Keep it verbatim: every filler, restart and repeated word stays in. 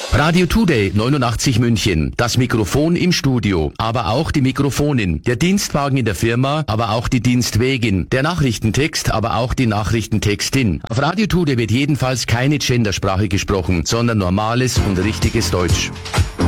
Radio Today neunundachtzig München. Das Mikrofon im Studio, aber auch die Mikrofonin. Der Dienstwagen in der Firma, aber auch die Dienstwägin. Der Nachrichtentext, aber auch die Nachrichtentextin. Auf Radio Today wird jedenfalls keine Gendersprache gesprochen, sondern normales und richtiges Deutsch.